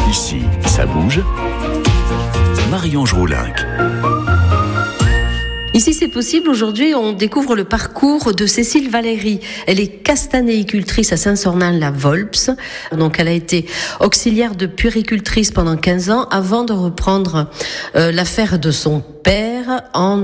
Ici, ça bouge. Marie-Ange Roulinck. Ici, c'est possible. Aujourd'hui, on découvre le parcours de Cécile Valéry. Elle est castanéicultrice à Saint-Sornin-la-Volps. Donc, elle a été auxiliaire de puéricultrice pendant 15 ans avant de reprendre l'affaire de son père en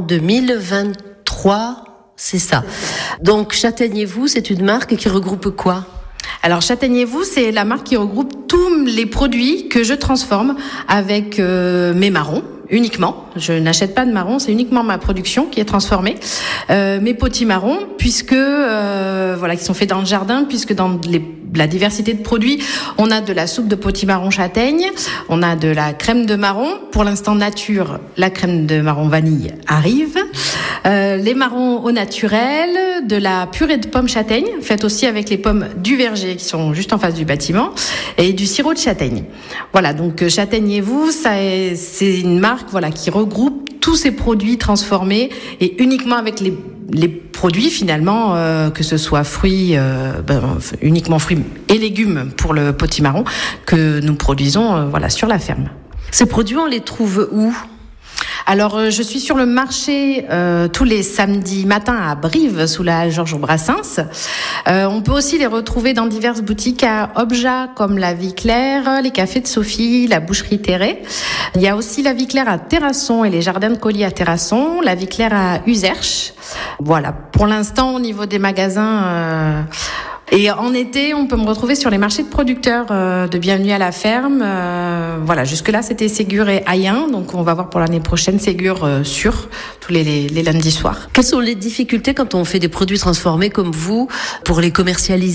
2023. C'est ça. Donc, Châtaignez-vous, c'est une marque qui regroupe quoi ? Alors Châtaignez-vous, c'est la marque qui regroupe tous les produits que je transforme avec mes marrons. Uniquement, je n'achète pas de marrons, c'est uniquement ma production qui est transformée. Mes potimarrons, puisque qui sont faits dans le jardin, puisque dans la diversité de produits, on a de la soupe de potimarron châtaigne, on a de la crème de marron. Pour l'instant nature, la crème de marron vanille arrive. Les marrons au naturel, de la purée de pommes châtaigne, faite aussi avec les pommes du verger qui sont juste en face du bâtiment, et du sirop de châtaigne. Voilà, donc Châtaignez-vous, c'est une marque qui regroupe tous ces produits transformés et uniquement avec les produits finalement, que ce soit fruits, uniquement fruits et légumes pour le potimarron que nous produisons sur la ferme. Ces produits, on les trouve où ? Alors, je suis sur le marché tous les samedis matins à Brive, sous la Georges Brassens. On peut aussi les retrouver dans diverses boutiques à Obja, comme la Vie Claire, les Cafés de Sophie, la Boucherie Terré. Il y a aussi la Vie Claire à Terrasson et les Jardins de Colis à Terrasson, la Vie Claire à Uzerche. Voilà, pour l'instant, au niveau des magasins... Et en été, on peut me retrouver sur les marchés de producteurs de Bienvenue à la ferme. Jusque-là, c'était Ségur et Ayen. Donc, on va voir pour l'année prochaine Ségur sur tous les lundis soirs. Quelles sont les difficultés quand on fait des produits transformés comme vous pour les commercialiser ?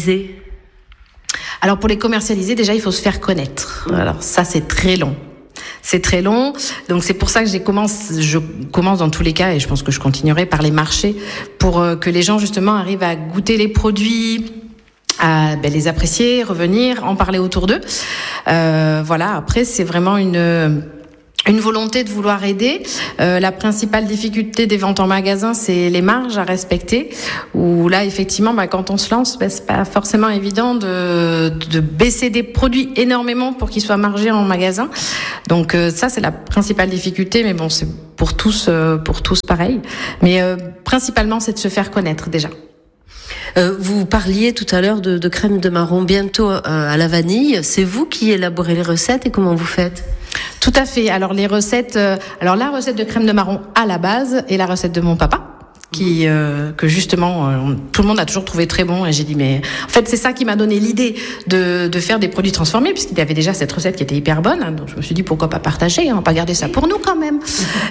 Alors, pour les commercialiser, déjà, il faut se faire connaître. Alors, ça, c'est très long. C'est très long, donc c'est pour ça que je commence dans tous les cas, et je pense que je continuerai par les marchés pour que les gens justement arrivent à goûter les produits, à les apprécier, revenir, en parler autour d'eux. Après c'est vraiment une volonté de vouloir aider. La principale difficulté des ventes en magasin, c'est les marges à respecter. Où là, effectivement, quand on se lance, c'est pas forcément évident de baisser des produits énormément pour qu'ils soient margés en magasin. Donc ça, c'est la principale difficulté. Mais bon, c'est pour tous pareil. Mais principalement, c'est de se faire connaître déjà. Vous parliez tout à l'heure de crème de marron bientôt à la vanille. C'est vous qui élaborez les recettes et comment vous faites ? Tout à fait. Alors la recette de crème de marron à la base est la recette de mon papa. Que justement tout le monde a toujours trouvé très bon, et j'ai dit mais en fait c'est ça qui m'a donné l'idée de faire des produits transformés, puisqu'il y avait déjà cette recette qui était hyper bonne, donc je me suis dit pourquoi pas partager, pas garder ça pour nous quand même.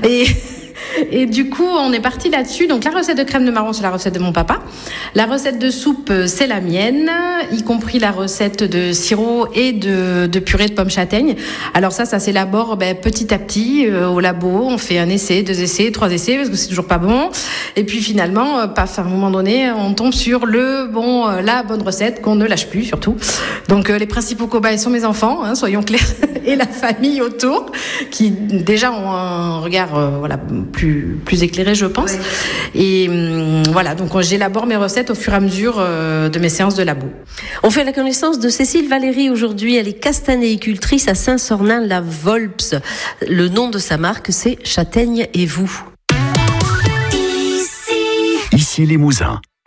Et du coup, on est parti là-dessus. Donc, la recette de crème de marron, c'est la recette de mon papa. La recette de soupe, c'est la mienne, y compris la recette de sirop et de purée de pommes châtaigne. Alors ça s'élabore petit à petit au labo. On fait 1 essai, 2 essais, 3 essais, parce que c'est toujours pas bon. Et puis finalement, à un moment donné, on tombe sur la bonne recette qu'on ne lâche plus, surtout. Donc, les principaux cobayes sont mes enfants, soyons clairs, et la famille autour, qui déjà ont un regard, plus éclairé, je pense. Oui. Et donc j'élabore mes recettes au fur et à mesure de mes séances de labo. On fait la connaissance de Cécile Valéry aujourd'hui. Elle est castanéicultrice à Saint-Sornin-la-Volps. Le nom de sa marque, c'est Châtaignez-vous. Ici les Mousins.